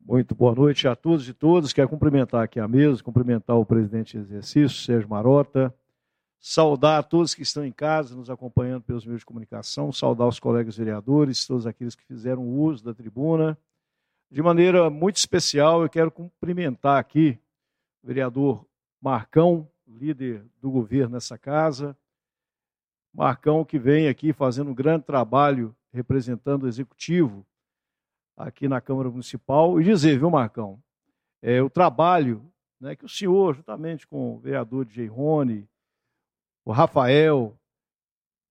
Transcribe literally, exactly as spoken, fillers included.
Muito boa noite a todos e todas. Quero cumprimentar aqui a mesa, cumprimentar o presidente de exercício, Sérgio Marota, saudar a todos que estão em casa, nos acompanhando pelos meios de comunicação, saudar os colegas vereadores, todos aqueles que fizeram uso da tribuna. De maneira muito especial, eu quero cumprimentar aqui o vereador Marcão, líder do governo nessa casa. Marcão que vem aqui fazendo um grande trabalho representando o executivo aqui na Câmara Municipal, e dizer, viu, Marcão, é, o trabalho, né, que o senhor, juntamente com o vereador D J Rony, o Rafael,